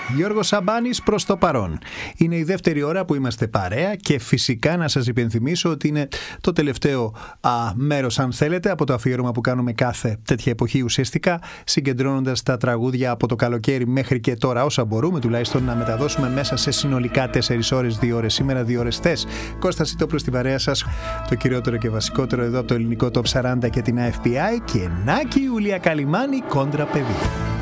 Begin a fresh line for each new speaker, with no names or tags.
Γιώργος Σαμπάνης προς το παρόν. Είναι η δεύτερη ώρα που είμαστε παρέα και φυσικά να σας υπενθυμίσω ότι είναι το τελευταίο μέρος, αν θέλετε, από το αφιέρωμα που κάνουμε κάθε τέτοια εποχή, ουσιαστικά συγκεντρώνοντας τα τραγούδια από το καλοκαίρι μέχρι και τώρα, όσα μπορούμε τουλάχιστον να μεταδώσουμε μέσα σε συνολικά 4 ώρες, 2 ώρες σήμερα, 2 ώρες θες. Κώστας Ιτόπουλος στην παρέα σας, το κυριότερο και βασικότερο εδώ από το ελληνικό Top 40 και την AFPI, και Νάκη Ιουλία Καλιμάνη, κόντρα παιδί.